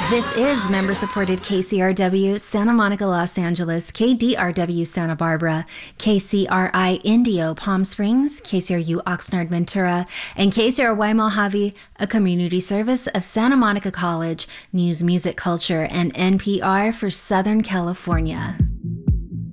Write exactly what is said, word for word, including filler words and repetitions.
This is member-supported K C R W Santa Monica, Los Angeles, K D R W Santa Barbara, K C R I Indio Palm Springs, K C R U Oxnard Ventura, and K C R Y Mojave, a community service of Santa Monica College, News, Music, Culture, and N P R for Southern California.